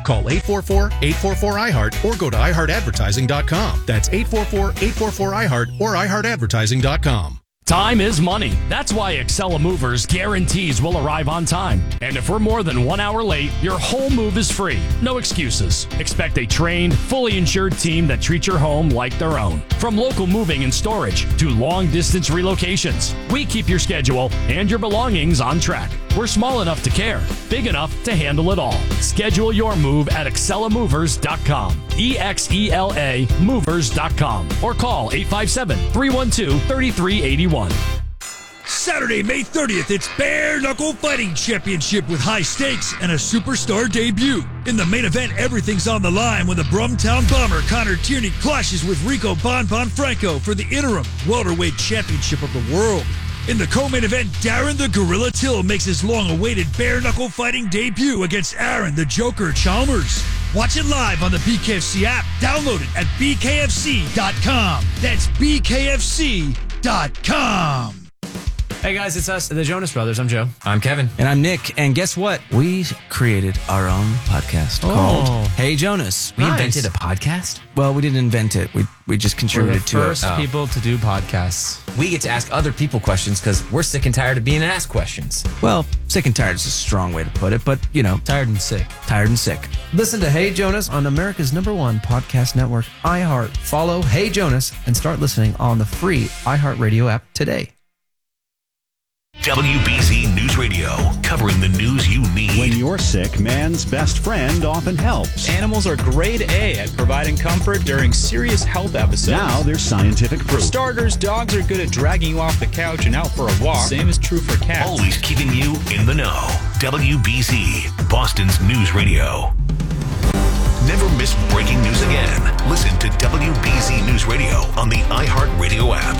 Call 844-844-iHeart or go to iHeartAdvertising.com. That's 844-844-iHeart or iHeartAdvertising.com. Time is money. That's why Excella Movers guarantees we'll arrive on time. And if we're more than 1 hour late, your whole move is free. No excuses. Expect a trained, fully insured team that treats your home like their own. From local moving and storage to long-distance relocations, we keep your schedule and your belongings on track. We're small enough to care, big enough to handle it all. Schedule your move at ExcellaMovers.com. EXELA Movers.com. Or call 857-312-3381. Saturday, May 30th, it's Bare Knuckle Fighting Championship with high stakes and a superstar debut. In the main event, everything's on the line when the Brumtown Bomber Connor Tierney clashes with Rico Bonbon Franco for the interim welterweight championship of the world. In the co-main event, Darren the Gorilla Till makes his long-awaited bare knuckle fighting debut against Aaron the Joker Chalmers. Watch it live on the BKFC app. Download it at bkfc.com. That's bkfc.com. Hey guys, it's us, the Jonas Brothers. I'm Joe. I'm Kevin. And I'm Nick. And guess what? We created our own podcast called Hey Jonas. We invented a podcast? Well, we didn't invent it. We just contributed to it. We're the first people to do podcasts. We get to ask other people questions because we're sick and tired of being asked questions. Well, sick and tired is a strong way to put it, but, you know. Tired and sick. Tired and sick. Listen to Hey Jonas on America's #1 podcast network, iHeart. Follow Hey Jonas and start listening on the free iHeartRadio app today. WBZ News Radio, covering the news you need. When you're sick, man's best friend often helps. Animals are grade A at providing comfort during serious health episodes. Now there's scientific proof. For starters, dogs are good at dragging you off the couch and out for a walk. Same is true for cats. Always keeping you in the know. WBZ, Boston's News Radio. Never miss breaking news again. Listen to WBZ News Radio on the iHeartRadio app.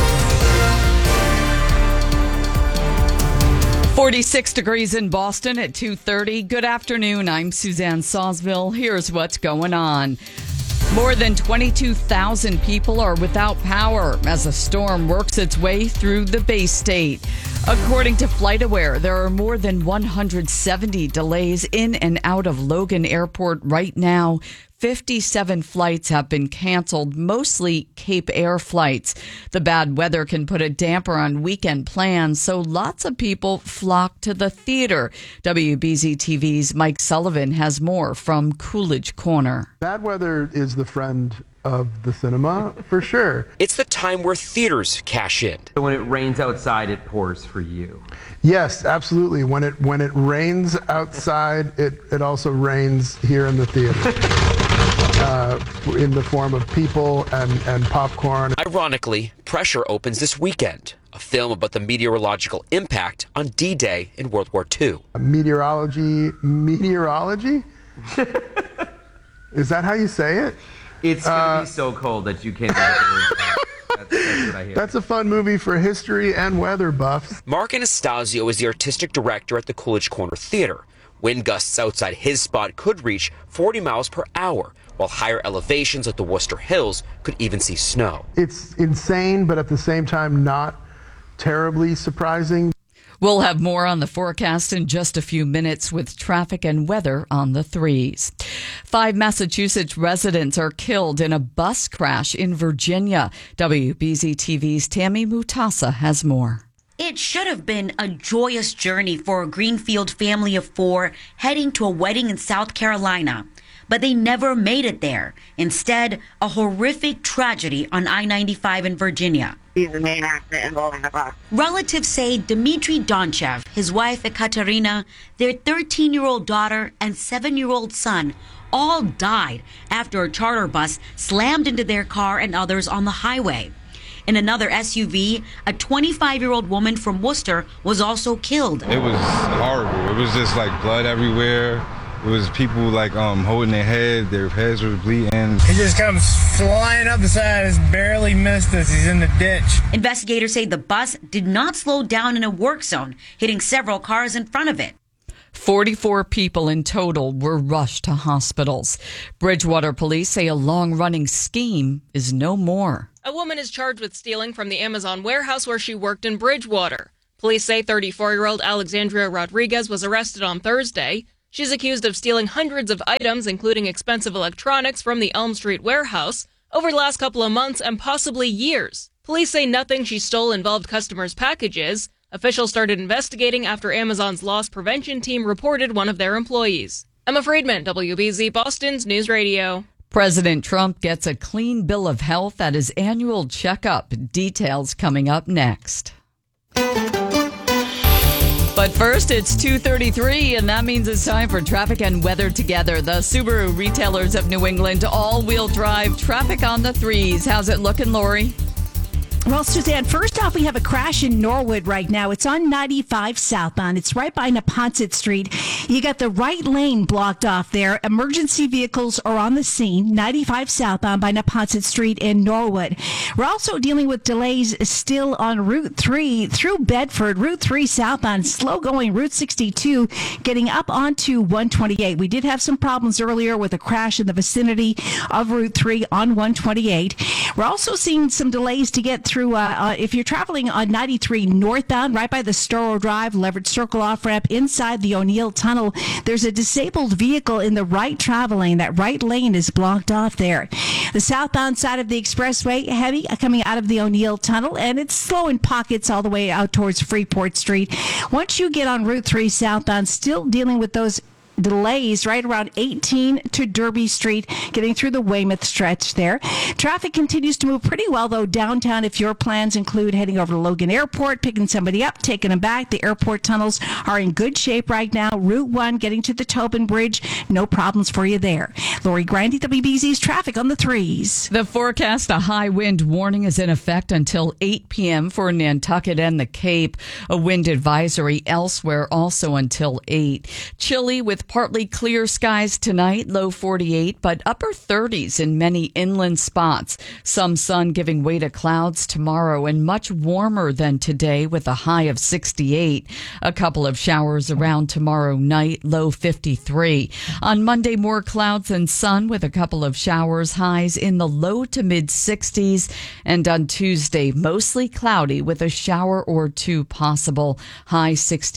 46 degrees in Boston at 2:30. Good afternoon. I'm Suzanne Sawsville. Here's what's going on. More than 22,000 people are without power as a storm works its way through the Bay State. According to FlightAware, there are more than 170 delays in and out of Logan Airport right now. 57 flights have been canceled, mostly Cape Air flights. The bad weather can put a damper on weekend plans, so lots of people flock to the theater. WBZ TV's Mike Sullivan has more from Coolidge Corner. Bad weather is the friend of the cinema, for sure. It's the time where theaters cash in. So when it rains outside, it pours for you. Yes, absolutely. When it rains outside, it also rains here in the theater. In the form of people and popcorn. Ironically, Pressure opens this weekend, a film about the meteorological impact on D-Day in World War II. Meteorology? Is that how you say it? It's going to be so cold that you can't get the words out. That's what I hear. That's a fun movie for history and weather buffs. Mark Anastasio is the artistic director at the Coolidge Corner Theater. Wind gusts outside his spot could reach 40 miles per hour, while higher elevations like the Worcester Hills could even see snow. It's insane, but at the same time, not terribly surprising. We'll have more on the forecast in just a few minutes with traffic and weather on the 3s. 5 Massachusetts residents are killed in a bus crash in Virginia. WBZ TV's Tammy Mutasa has more. It should have been a joyous journey for a Greenfield family of 4 heading to a wedding in South Carolina. But they never made it there. Instead, a horrific tragedy on I-95 in Virginia. He's the main actor involved in the bus. Relatives say Dmitry Donchev, his wife Ekaterina, their 13-year-old daughter, and 7-year-old son all died after a charter bus slammed into their car and others on the highway. In another SUV, a 25-year-old woman from Worcester was also killed. It was horrible. It was just like blood everywhere. It was people like holding their heads were bleeding. He just comes flying up the side, just barely missed us. He's in the ditch. Investigators say the bus did not slow down in a work zone, hitting several cars in front of it. 44 people in total were rushed to hospitals. Bridgewater police say a long-running scheme is no more. A woman is charged with stealing from the Amazon warehouse where she worked in Bridgewater. Police say 34-year-old Alexandria Rodriguez was arrested on Thursday. She's accused of stealing hundreds of items, including expensive electronics, from the Elm Street warehouse over the last couple of months and possibly years. Police say nothing she stole involved customers' packages. Officials started investigating after Amazon's loss prevention team reported one of their employees. Emma Friedman, WBZ Boston's News Radio. President Trump gets a clean bill of health at his annual checkup. Details coming up next. But first, it's 2:33, and that means it's time for traffic and weather together. The Subaru retailers of New England, all-wheel drive traffic on the threes. How's it looking, Lori? Well, Suzanne, first off, we have a crash in Norwood right now. It's on 95 southbound. It's right by Neponset Street. You got the right lane blocked off there. Emergency vehicles are on the scene, 95 southbound by Neponset Street in Norwood. We're also dealing with delays still on Route 3 through Bedford, Route 3 southbound, slow going Route 62, getting up onto 128. We did have some problems earlier with a crash in the vicinity of Route 3 on 128. We're also seeing some delays to get through if you're traveling on 93 northbound, right by the Storrow Drive, Leverett Circle off-ramp inside the O'Neill Tunnel. There's a disabled vehicle in the right travel lane. That right lane is blocked off there. The southbound side of the expressway, heavy coming out of the O'Neill Tunnel, and it's slow in pockets all the way out towards Freeport Street. Once you get on Route 3 southbound, still dealing with those delays right around 18 to Derby Street, getting through the Weymouth stretch there. Traffic continues to move pretty well, though, downtown if your plans include heading over to Logan Airport, picking somebody up, taking them back. The airport tunnels are in good shape right now. Route 1 getting to the Tobin Bridge, no problems for you there. Lori Grandy, WBZ's traffic on the threes. The forecast, a high wind warning is in effect until 8 p.m. for Nantucket and the Cape. A wind advisory elsewhere also until 8. Chilly with partly clear skies tonight, low 48, but upper 30s in many inland spots. Some sun giving way to clouds tomorrow and much warmer than today with a high of 68. A couple of showers around tomorrow night, low 53. On Monday, more clouds and sun with a couple of showers, highs in the low to mid 60s. And on Tuesday, mostly cloudy with a shower or two possible, high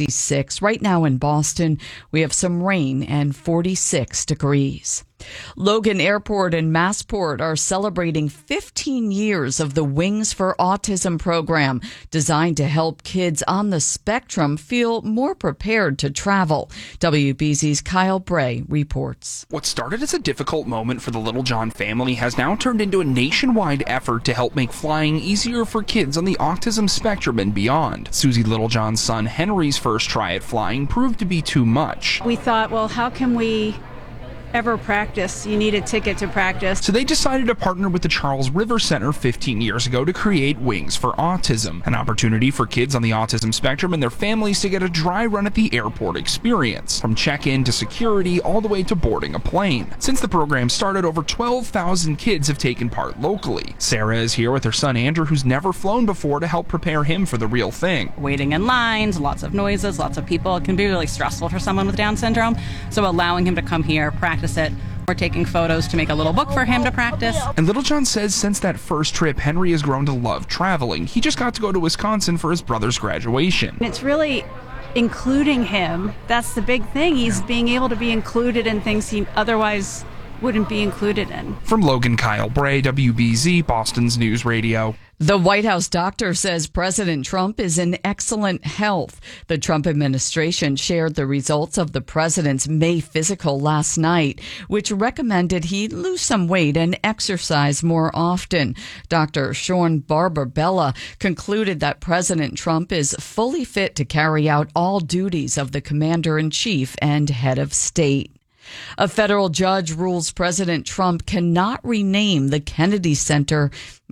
66. Right now in Boston, we have some rain and 46 degrees. Logan Airport and Massport are celebrating 15 years of the Wings for Autism program, designed to help kids on the spectrum feel more prepared to travel. WBZ's Kyle Bray reports. What started as a difficult moment for the Littlejohn family has now turned into a nationwide effort to help make flying easier for kids on the autism spectrum and beyond. Susie Littlejohn's son Henry's first try at flying proved to be too much. We thought, well, how can we ever practice? You need a ticket to practice. So they decided to partner with the Charles River Center 15 years ago to create Wings for Autism, an opportunity for kids on the autism spectrum and their families to get a dry run at the airport experience, from check-in to security all the way to boarding a plane. Since the program started, over 12,000 kids have taken part locally. Sarah is here with her son Andrew, who's never flown before, to help prepare him for the real thing. Waiting in lines, lots of noises, lots of people. It can be really stressful for someone with Down syndrome. So allowing him to come here, practice it. We're taking photos to make a little book for him to practice. And Littlejohn says since that first trip, Henry has grown to love traveling. He just got to go to Wisconsin for his brother's graduation. It's really including him. That's the big thing. He's being able to be included in things he otherwise wouldn't be included in. From Logan, Kyle Bray, WBZ, Boston's News Radio. The White House doctor says President Trump is in excellent health. The Trump administration shared the results of the president's May physical last night, which recommended he lose some weight and exercise more often. Dr. Sean Barbabella concluded that President Trump is fully fit to carry out all duties of the commander-in-chief and head of state. A federal judge rules President Trump cannot rename the Kennedy Center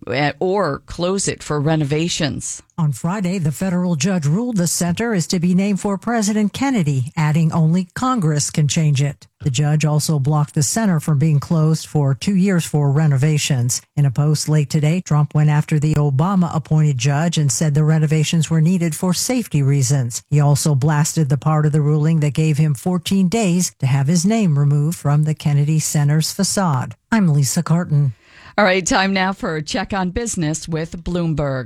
or close it for renovations. On Friday, the federal judge ruled the center is to be named for President Kennedy, adding only Congress can change it. The judge also blocked the center from being closed for 2 years for renovations. In a post late today, Trump went after the Obama-appointed judge and said the renovations were needed for safety reasons. He also blasted the part of the ruling that gave him 14 days to have his name removed from the Kennedy Center's facade. I'm Lisa Carton. All right, time now for a check on business with Bloomberg.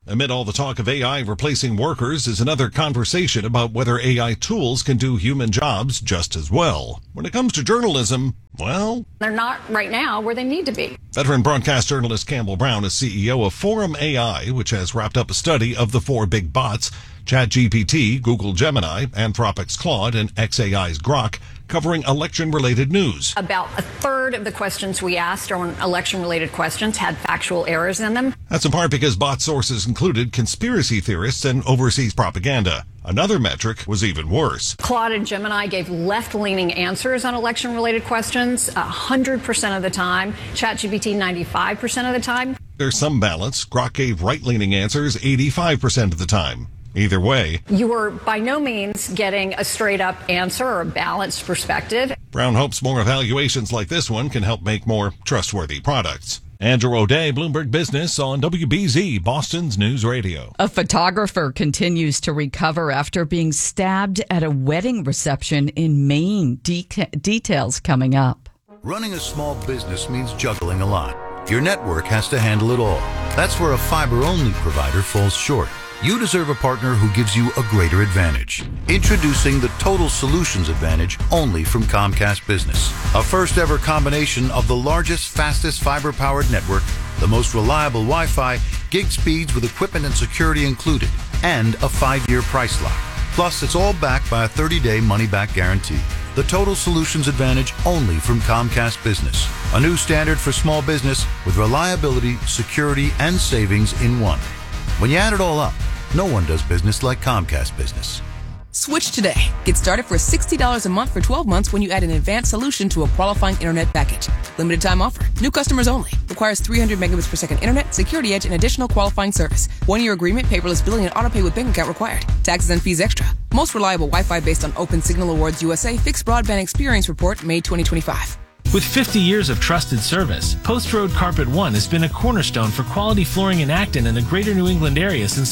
Amid all the talk of AI replacing workers is another conversation about whether AI tools can do human jobs just as well. When it comes to journalism, well, they're not right now where they need to be. Veteran broadcast journalist Campbell Brown is CEO of Forum AI, which has wrapped up a study of the 4 big bots, ChatGPT, Google Gemini, Anthropic's Claude, and xAI's Grok, covering election-related news. About a third of the questions we asked on election-related questions had factual errors in them. That's in part because bot sources included conspiracy theorists and overseas propaganda. Another metric was even worse. Claude and Gemini gave left-leaning answers on election-related questions 100% of the time. ChatGPT 95% of the time. There's some balance. Grok gave right-leaning answers 85% of the time. Either way, you are by no means getting a straight-up answer or a balanced perspective. Brown hopes more evaluations like this one can help make more trustworthy products. Andrew O'Day, Bloomberg Business on WBZ, Boston's News Radio. A photographer continues to recover after being stabbed at a wedding reception in Maine. Details coming up. Running a small business means juggling a lot. Your network has to handle it all. That's where a fiber-only provider falls short. You deserve a partner who gives you a greater advantage. Introducing the Total Solutions Advantage only from Comcast Business. A first ever combination of the largest, fastest fiber-powered network, the most reliable Wi-Fi, gig speeds with equipment and security included, and a 5-year price lock. Plus, it's all backed by a 30-day money-back guarantee. The Total Solutions Advantage only from Comcast Business. A new standard for small business with reliability, security, and savings in one. When you add it all up, no one does business like Comcast Business. Switch today. Get started for $60 a month for 12 months when you add an advanced solution to a qualifying internet package. Limited time offer. New customers only. Requires 300 megabits per second internet, security edge, and additional qualifying service. 1-year agreement, paperless billing, and autopay with bank account required. Taxes and fees extra. Most reliable Wi-Fi based on Open Signal Awards USA Fixed Broadband Experience Report, May 2025. With 50 years of trusted service, Post Road Carpet One has been a cornerstone for quality flooring in Acton and the greater New England area since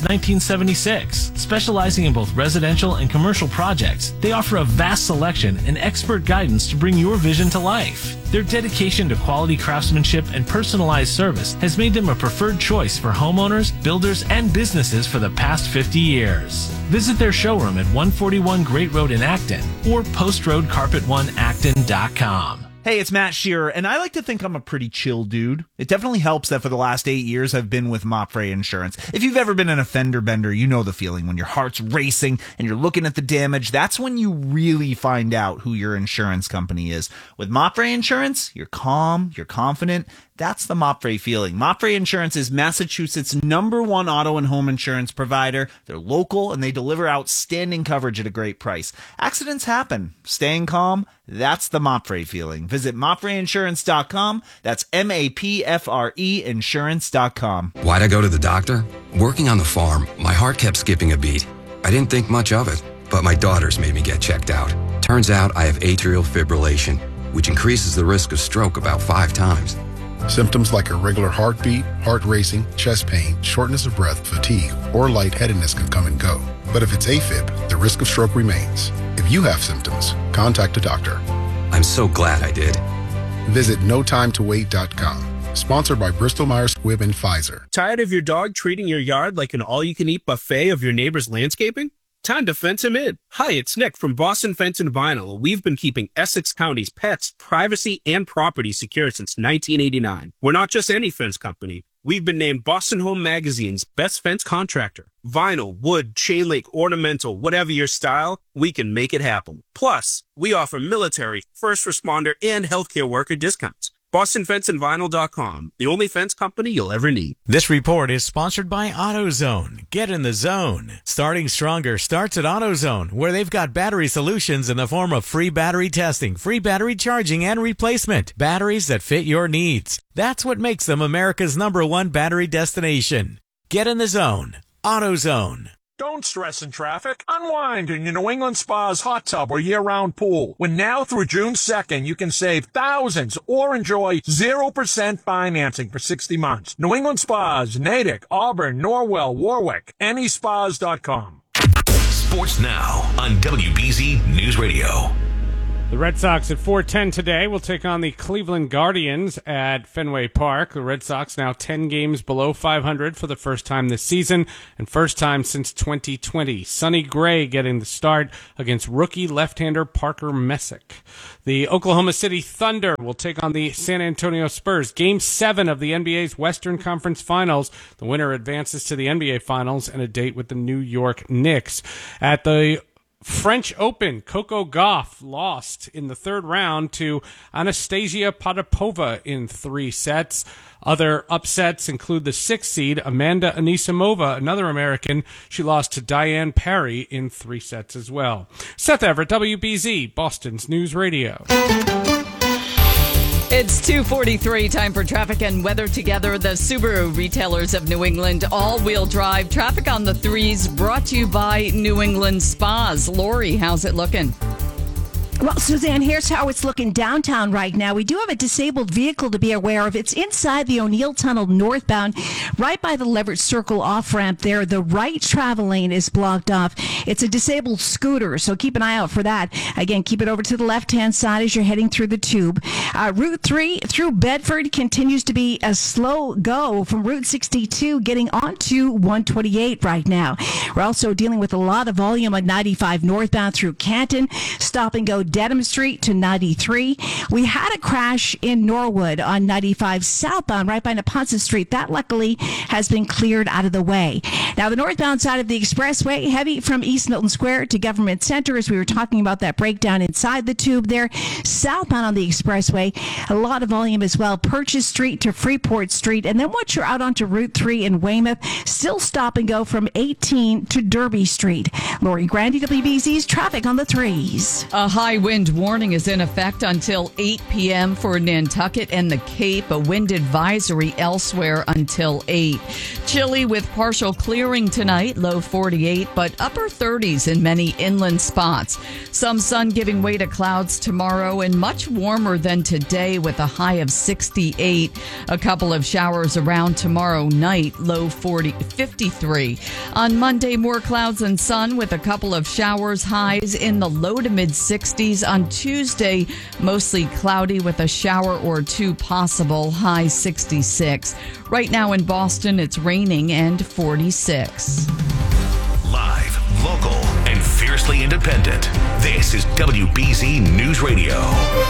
1976. Specializing in both residential and commercial projects, they offer a vast selection and expert guidance to bring your vision to life. Their dedication to quality craftsmanship and personalized service has made them a preferred choice for homeowners, builders, and businesses for the past 50 years. Visit their showroom at 141 Great Road in Acton or postroadcarpet1acton.com. Hey, it's Matt Shearer, and I like to think I'm a pretty chill dude. It definitely helps that for the last 8 years I've been with Mopfre Insurance. If you've ever been in a fender bender, you know the feeling when your heart's racing and you're looking at the damage. That's when you really find out who your insurance company is. With Mopfre Insurance, you're calm, you're confident. That's the Mopfre feeling. Mopfre Insurance is Massachusetts' #1 auto and home insurance provider. They're local and they deliver outstanding coverage at a great price. Accidents happen. Staying calm, that's the Mopfre feeling. Visit MopfreInsurance.com. That's MAPFRE Insurance.com. Why'd I go to the doctor? Working on the farm, my heart kept skipping a beat. I didn't think much of it, but my daughters made me get checked out. Turns out I have atrial fibrillation, which increases the risk of stroke about 5 times. Symptoms like irregular heartbeat, heart racing, chest pain, shortness of breath, fatigue, or lightheadedness can come and go. But if it's AFib, the risk of stroke remains. If you have symptoms, contact a doctor. I'm so glad I did. Visit notimetowait.com. Sponsored by Bristol-Myers Squibb and Pfizer. Tired of your dog treating your yard like an all-you-can-eat buffet of your neighbor's landscaping? Time to fence him in. Hi, it's Nick from Boston Fence and Vinyl. We've been keeping Essex County's pets, privacy, and property secure since 1989. We're not just any fence company. We've been named Boston Home Magazine's best fence contractor. Vinyl, wood, chain link, ornamental, whatever your style, we can make it happen. Plus, we offer military, first responder, and healthcare worker discounts. BostonFenceandVinyl.com, the only fence company you'll ever need. This report is sponsored by AutoZone. Get in the zone. Starting stronger starts at AutoZone, where they've got battery solutions in the form of free battery testing, free battery charging, and replacement. Batteries that fit your needs. That's what makes them America's #1 battery destination. Get in the zone. AutoZone. Don't stress in traffic. Unwind in your New England Spa's hot tub or year-round pool. When now through June 2nd, you can save thousands or enjoy 0% financing for 60 months. New England Spas, Natick, Auburn, Norwell, Warwick, NESpas.com. Sports now on WBZ News Radio. The Red Sox at 4:10 today will take on the Cleveland Guardians at Fenway Park. The Red Sox now 10 games below 500 for the first time this season and first time since 2020. Sonny Gray getting the start against rookie left-hander Parker Messick. The Oklahoma City Thunder will take on the San Antonio Spurs. Game 7 of the NBA's Western Conference Finals. The winner advances to the NBA Finals and a date with the New York Knicks. At the French Open, Coco Gauff lost in the third round to Anastasia Potapova in 3 sets. Other upsets include the 6th seed, Amanda Anisimova, another American. She lost to Diane Parry in 3 sets as well. Seth Everett, WBZ, Boston's News Radio. It's 2:43, time for traffic and weather together. The Subaru retailers of New England all-wheel drive traffic on the 3s brought to you by New England Spas. Lori, how's it looking? Well, Suzanne, here's how it's looking downtown right now. We do have a disabled vehicle to be aware of. It's inside the O'Neill Tunnel northbound, right by the Leverett Circle off-ramp there. The right travel lane is blocked off. It's a disabled scooter, so keep an eye out for that. Again, keep it over to the left-hand side as you're heading through the tube. Route 3 through Bedford continues to be a slow go from Route 62 getting onto 128 right now. We're also dealing with a lot of volume on 95 northbound through Canton. Stop and go Dedham Street to 93. We had a crash in Norwood on 95 southbound right by Neponset Street. That luckily has been cleared out of the way. Now the northbound side of the expressway, heavy from East Milton Square to Government Center as we were talking about that breakdown inside the tube there. Southbound on the expressway, a lot of volume as well. Purchase Street to Freeport Street. And then once you're out onto Route 3 in Weymouth, still stop and go from 18 to Derby Street. Lori Grandy, WBZ's traffic on the 3s. A high wind warning is in effect until 8 p.m. for Nantucket and the Cape. A wind advisory elsewhere until 8. Chilly with partial clearing tonight, low 48, but upper 30s in many inland spots. Some sun giving way to clouds tomorrow and much warmer than today with a high of 68. A couple of showers around tomorrow night, low 53. On Monday, more clouds and sun with a couple of showers, highs in the low to mid 60s. On Tuesday, mostly cloudy with a shower or two possible, high 66. Right now in Boston, it's raining and 46. Live, local, and fiercely independent. This is WBZ News Radio.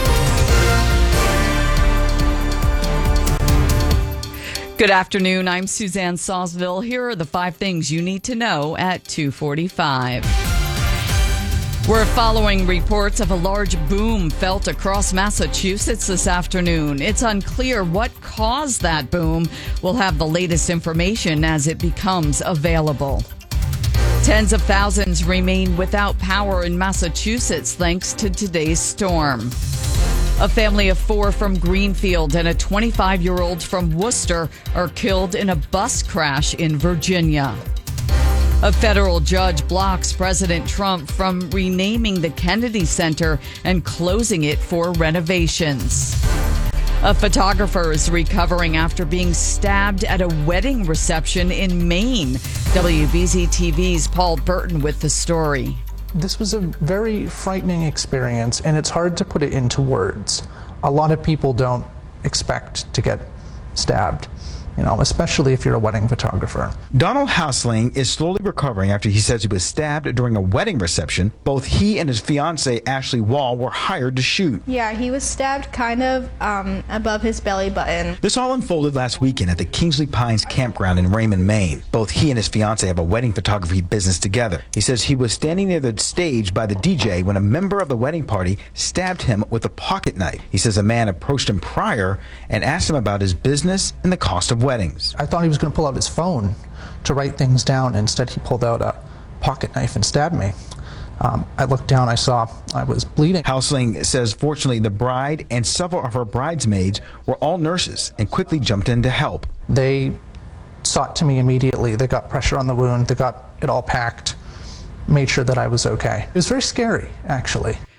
Good afternoon. I'm Suzanne Sawsville. Here are the 5 things you need to know at 2:45. We're following reports of a large boom felt across Massachusetts this afternoon. It's unclear what caused that boom. We'll have the latest information as it becomes available. Tens of thousands remain without power in Massachusetts thanks to today's storm. A family of 4 from Greenfield and a 25-year-old from Worcester are killed in a bus crash in Virginia. A federal judge blocks President Trump from renaming the Kennedy Center and closing it for renovations. A photographer is recovering after being stabbed at a wedding reception in Maine. WBZ TV's Paul Burton with the story. This was a very frightening experience, and it's hard to put it into words. A lot of people don't expect to get stabbed, especially if you're a wedding photographer. Donald Hausling is slowly recovering after he says he was stabbed during a wedding reception. Both he and his fiancée, Ashley Wall, were hired to shoot. Yeah, he was stabbed kind of above his belly button. This all unfolded last weekend at the Kingsley Pines campground in Raymond, Maine. Both he and his fiancée have a wedding photography business together. He says he was standing near the stage by the DJ when a member of the wedding party stabbed him with a pocket knife. He says a man approached him prior and asked him about his business and the cost of weddings. I thought he was going to pull out his phone to write things down. Instead, he pulled out a pocket knife and stabbed me. I looked down, I saw I was bleeding. Hausling says fortunately the bride and several of her bridesmaids were all nurses and quickly jumped in to help. They sought to me immediately. They got pressure on the wound. They got it all packed, made sure that I was okay. It was very scary, actually.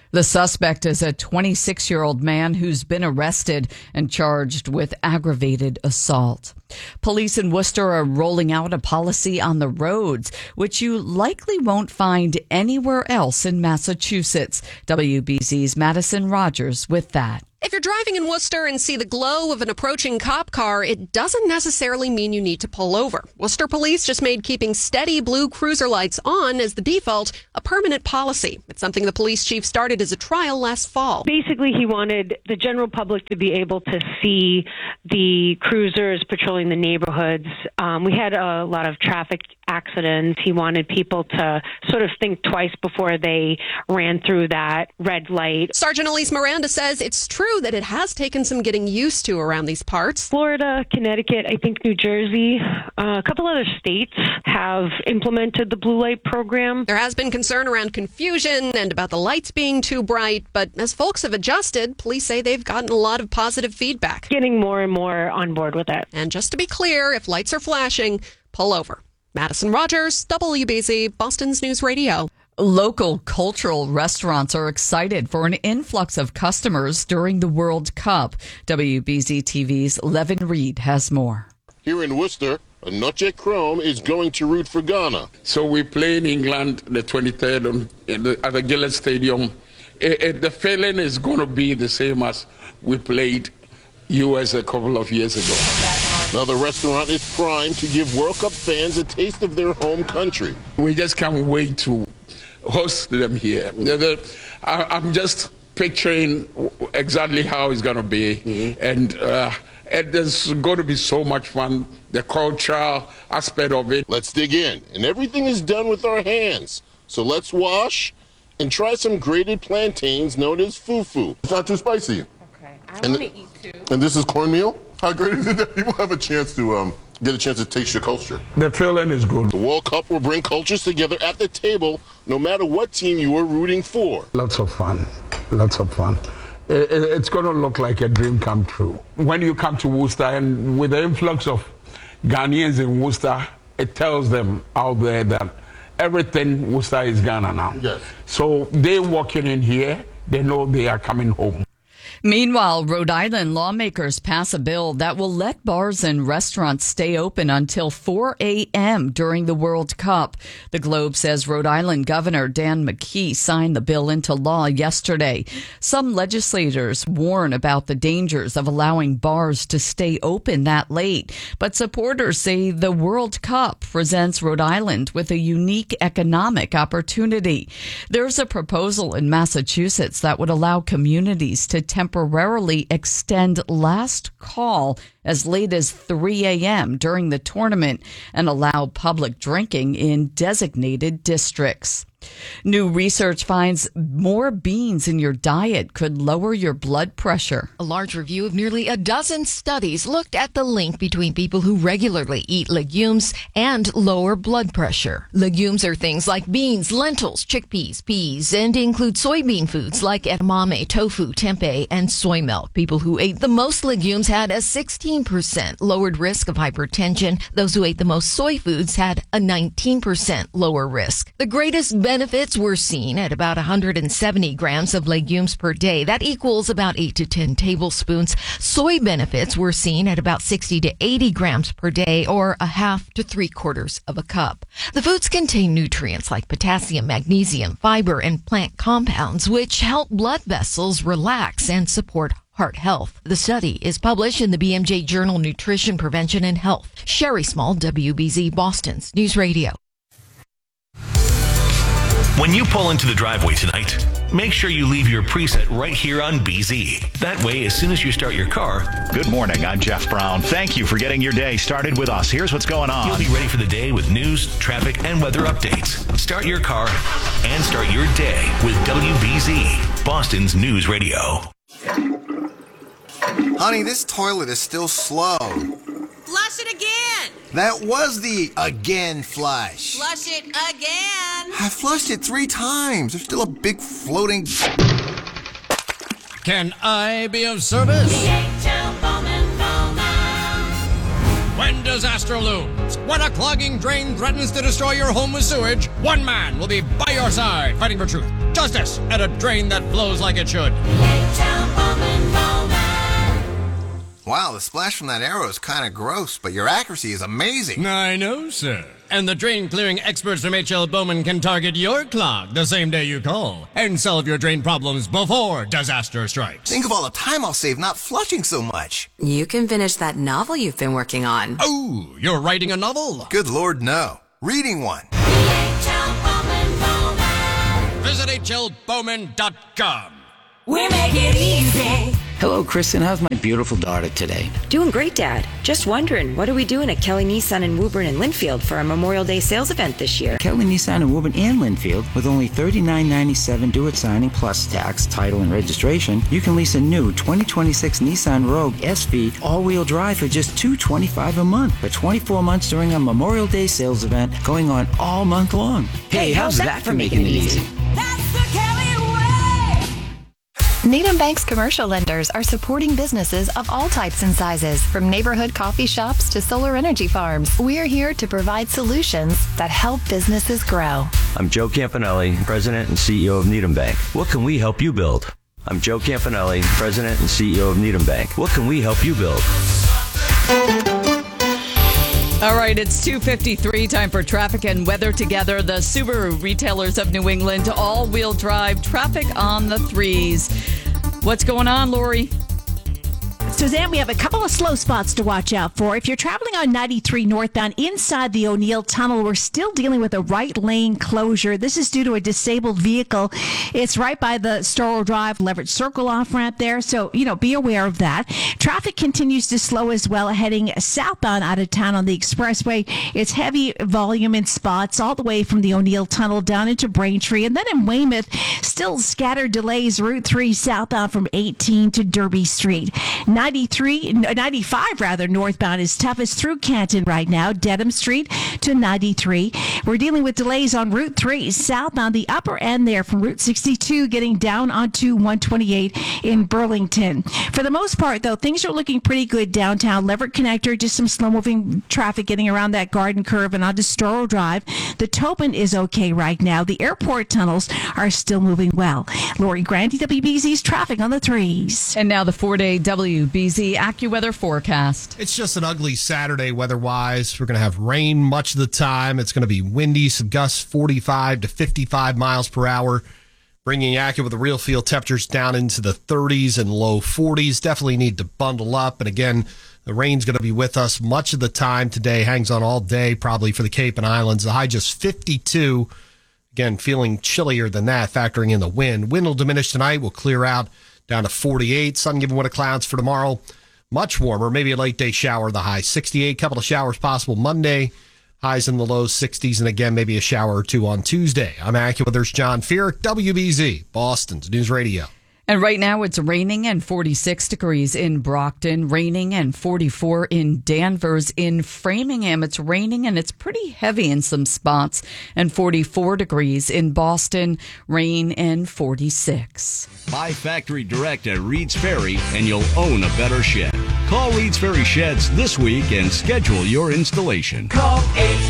The suspect is a 26-year-old man who's been arrested and charged with aggravated assault. Police in Worcester are rolling out a policy on the roads, which you likely won't find anywhere else in Massachusetts. WBZ's Madison Rogers with that. If you're driving in Worcester and see the glow of an approaching cop car, it doesn't necessarily mean you need to pull over. Worcester police just made keeping steady blue cruiser lights on as the default a permanent policy. It's something the police chief started as a trial last fall. Basically, he wanted the general public to be able to see the cruisers patrolling the neighborhoods. We had a lot of traffic accidents. He wanted people to sort of think twice before they ran through that red light. Sergeant Elise Miranda says it's true that it has taken some getting used to around these parts. Florida, Connecticut, I think New Jersey, a couple other states have implemented the blue light program. There has been concern around confusion and about the lights being too bright, but as folks have adjusted, police say they've gotten a lot of positive feedback. Getting more and more on board with it. And just to be clear, if lights are flashing, pull over. Madison Rogers, WBZ, Boston's News Radio. Local cultural restaurants are excited for an influx of customers during the World Cup. WBZ TV's Levin Reed has more. Here in Worcester, Noche Chrome is going to root for Ghana. So we play in England the 23rd at the Gillette Stadium. The feeling is going to be the same as we played U.S. a couple of years ago. Now the restaurant is primed to give World Cup fans a taste of their home country. We just can't wait to host them here. I'm just picturing exactly how it's going to be. And there's going to be so much fun, the cultural aspect of it. Let's dig in. And everything is done with our hands. So let's wash and try some grated plantains known as fufu. It's not too spicy. Okay, I want to eat too. And this is cornmeal? How great is it that people have a chance to get a chance to taste your culture? The feeling is good. The World Cup will bring cultures together at the table, no matter what team you are rooting for. Lots of fun. Lots of fun. It's going to look like a dream come true. When you come to Worcester, and with the influx of Ghanaians in Worcester, it tells them out there that everything Worcester is Ghana now. Yes. So they walking in here, they know they are coming home. Meanwhile, Rhode Island lawmakers pass a bill that will let bars and restaurants stay open until 4 a.m. during the World Cup. The Globe says Rhode Island Governor Dan McKee signed the bill into law yesterday. Some legislators warn about the dangers of allowing bars to stay open that late, but supporters say the World Cup presents Rhode Island with a unique economic opportunity. There's a proposal in Massachusetts that would allow communities to temporarily extend last call as late as 3 a.m. during the tournament and allow public drinking in designated districts. New research finds more beans in your diet could lower your blood pressure. A large review of nearly a dozen studies looked at the link between people who regularly eat legumes and lower blood pressure. Legumes are things like beans, lentils, chickpeas, peas, and include soybean foods like edamame, tofu, tempeh, and soy milk. People who ate the most legumes had a 16% lowered risk of hypertension. Those who ate the most soy foods had a 19% lower risk. The greatest benefits were seen at about 170 grams of legumes per day. That equals about 8 to 10 tablespoons. Soy benefits were seen at about 60 to 80 grams per day, or a half to 3/4 of a cup. The foods contain nutrients like potassium, magnesium, fiber, and plant compounds, which help blood vessels relax and support heart health. The study is published in the BMJ Journal Nutrition, Prevention, and Health. Sherry Small, WBZ, Boston's News Radio. When you pull into the driveway tonight, make sure you leave your preset right here on BZ. That way, as soon as you start your car... Good morning, I'm Jeff Brown. Thank you for getting your day started with us. Here's what's going on. You'll be ready for the day with news, traffic, and weather updates. Start your car and start your day with WBZ, Boston's News Radio. Honey, this toilet is still slow. Flush it again! That was the again flush. Flush it again! I flushed it 3 times. There's still a big floating... Can I be of service? DHL Bowman Bowman. When disaster looms, when a clogging drain threatens to destroy your home with sewage, one man will be by your side fighting for truth, justice, and a drain that flows like it should. Wow, the splash from that arrow is kind of gross, but your accuracy is amazing. I know, sir. And the drain clearing experts from H.L. Bowman can target your clog the same day you call and solve your drain problems before disaster strikes. Think of all the time I'll save not flushing so much. You can finish that novel you've been working on. Oh, you're writing a novel? Good Lord, no. Reading one. Visit hlbowman.com. We make it easy. Hello, Kristen. How's my beautiful daughter today? Doing great, Dad. Just wondering, what are we doing at Kelly Nissan in Woburn and Linfield for our Memorial Day sales event this year? Kelly Nissan in Woburn and Linfield, with only $39.97 due at signing plus tax, title, and registration, you can lease a new 2026 Nissan Rogue SV all-wheel drive for just $225 a month for 24 months during our Memorial Day sales event going on all month long. Hey, how's that for making it easy? That's the Kelly way. Needham Bank's commercial lenders are supporting businesses of all types and sizes, from neighborhood coffee shops to solar energy farms. We're here to provide solutions that help businesses grow. I'm Joe Campanelli, President and CEO of Needham Bank. What can we help you build? I'm Joe Campanelli, President and CEO of Needham Bank. What can we help you build? All right, it's 2:53, time for traffic and weather together. The Subaru retailers of New England, all-wheel drive traffic on the threes. What's going on, Lori? Suzanne, we have a couple of slow spots to watch out for. If you're traveling on 93 northbound inside the O'Neill Tunnel, we're still dealing with a right lane closure. This is due to a disabled vehicle. It's right by the Storrow Drive Leverett Circle off ramp there. So, be aware of that. Traffic continues to slow as well, heading southbound out of town on the expressway. It's heavy volume in spots all the way from the O'Neill Tunnel down into Braintree. And then in Weymouth, still scattered delays, Route 3 southbound from 18 to Derby Street. 95 northbound is toughest through Canton right now, Dedham Street to 93. We're dealing with delays on Route 3 southbound, the upper end there from Route 62 getting down onto 128 in Burlington. For the most part, though, things are looking pretty good downtown. Leverett Connector, just some slow-moving traffic getting around that Garden Curve and onto Storrow Drive. The Tobin is okay right now. The airport tunnels are still moving well. Lori Grandi, WBZ's traffic on the threes. And now the 4-day WBZ AccuWeather forecast. It's just an ugly Saturday weather-wise. We're going to have rain much of the time. It's going to be windy, some gusts 45 to 55 miles per hour, bringing AccuWeather real feel temperatures down into the 30s and low 40s. Definitely need to bundle up. And again, the rain's going to be with us much of the time today. Hangs on all day, probably for the Cape and Islands. The high just 52. Again, feeling chillier than that, factoring in the wind. Wind will diminish tonight. We'll clear out down to 48. Sun given way to clouds for tomorrow. Much warmer, maybe a late day shower, the high 68. Couple of showers possible Monday. Highs in the low 60s. And again, maybe a shower or two on Tuesday. I'm AccuWeather's John Feerick, WBZ, Boston's News Radio. And right now it's raining and 46 degrees in Brockton, raining and 44 in Danvers. In Framingham, it's raining and it's pretty heavy in some spots, and 44 degrees in Boston, rain and 46. Buy factory direct at Reed's Ferry and you'll own a better shed. Call Reed's Ferry Sheds this week and schedule your installation. Call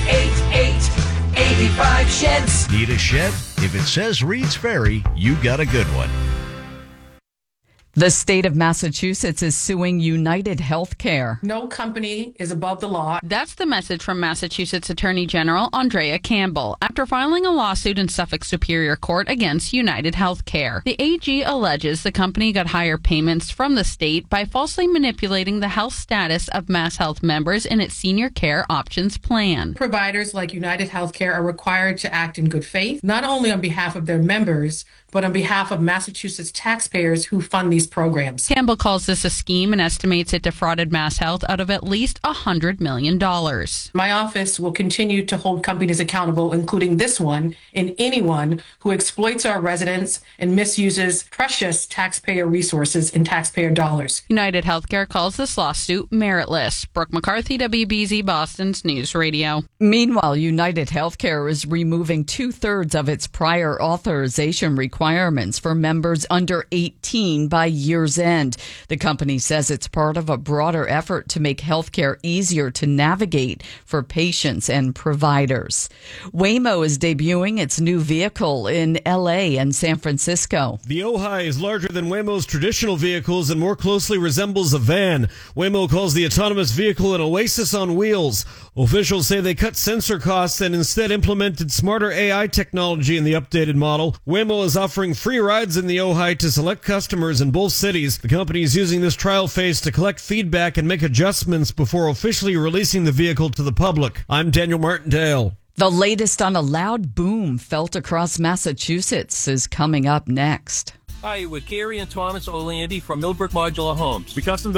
888-85-SHEDS. Need a shed? If it says Reed's Ferry, you got a good one. The state of Massachusetts is suing United Healthcare. No company is above the law. That's the message from Massachusetts Attorney General Andrea Campbell after filing a lawsuit in Suffolk Superior Court against United Healthcare. The AG alleges the company got higher payments from the state by falsely manipulating the health status of MassHealth members in its Senior Care Options plan. Providers like United Healthcare are required to act in good faith, not only on behalf of their members, but on behalf of Massachusetts taxpayers who fund these programs. Campbell calls this a scheme and estimates it defrauded MassHealth out of at least $100 million. My office will continue to hold companies accountable, including this one, and anyone who exploits our residents and misuses precious taxpayer resources and taxpayer dollars. United Healthcare calls this lawsuit meritless. Brooke McCarthy, WBZ Boston's News Radio. Meanwhile, United Healthcare is removing 2/3 of its prior authorization requirements for members under 18 by year's end. The company says it's part of a broader effort to make healthcare easier to navigate for patients and providers. Waymo is debuting its new vehicle in L.A. and San Francisco. The Ojai is larger than Waymo's traditional vehicles and more closely resembles a van. Waymo calls the autonomous vehicle an oasis on wheels. Officials say they cut sensor costs and instead implemented smarter AI technology in the updated model. Waymo is offering free rides in the Ojai to select customers in both cities. The company is using this trial phase to collect feedback and make adjustments before officially releasing the vehicle to the public. I'm Daniel Martindale. The latest on a loud boom felt across Massachusetts is coming up next. Hi, with Gary and Thomas O'Landy from Millbrook Modular Homes. We custom